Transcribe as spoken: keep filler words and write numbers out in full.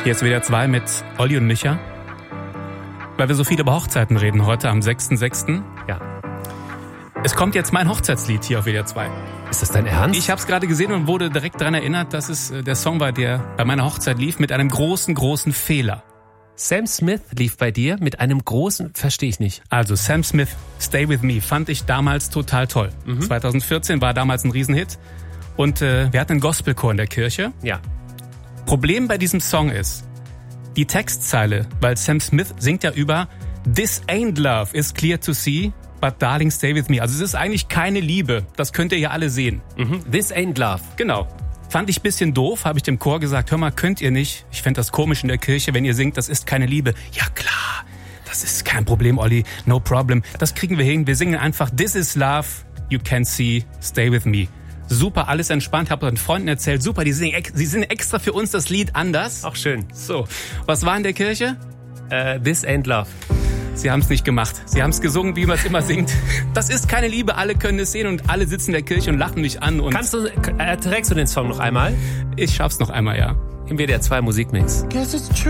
Hier ist W D R zwei mit Olli und Micha. Weil wir so viel über Hochzeiten reden heute am sechsten sechsten Ja. Es kommt jetzt mein Hochzeitslied hier auf W D R zwei. Ist das dein Ernst? Ich habe es gerade gesehen und wurde direkt daran erinnert, dass es der Song war, der bei meiner Hochzeit lief, mit einem großen, großen Fehler. Sam Smith lief bei dir mit einem großen, verstehe ich nicht. Also Sam Smith, Stay With Me, fand ich damals total toll. Mhm. zwanzig vierzehn war damals ein Riesenhit. Und äh, wir hatten einen Gospelchor in der Kirche. Ja. Problem bei diesem Song ist, die Textzeile, weil Sam Smith singt ja über This ain't love, is clear to see, but darling stay with me. Also es ist eigentlich keine Liebe, das könnt ihr ja alle sehen. Mhm. This ain't love. Genau. Fand ich ein bisschen doof, habe ich dem Chor gesagt, hör mal, könnt ihr nicht, ich fände das komisch in der Kirche, wenn ihr singt, das ist keine Liebe. Ja klar, das ist kein Problem, Olli, no problem. Das kriegen wir hin, wir singen einfach This is love, you can see, stay with me. Super, alles entspannt, habe meinen Freunden erzählt, super, die singen, sie singen extra für uns das Lied anders. Ach schön. So, was war in der Kirche? Uh, This ain't love. Sie haben es nicht gemacht. Sie haben es gesungen, wie man es immer singt. Das ist keine Liebe, alle können es sehen und alle sitzen in der Kirche und lachen mich an. Und Kannst du, äh, trägst du den Song noch einmal? Ich schaff's noch einmal, ja. Im W D R zwei Musikmix.